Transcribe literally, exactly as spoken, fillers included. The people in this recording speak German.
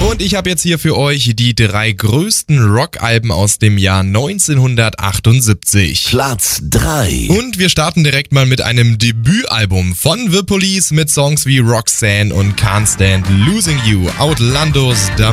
Und ich habe jetzt hier für euch die drei größten Rockalben aus dem Jahr neunzehnhundertachtundsiebzig. Platz drei. Und wir starten direkt mal mit einem Debütalbum von The Police mit Songs wie Roxanne und Can't Stand Losing You. Outlandos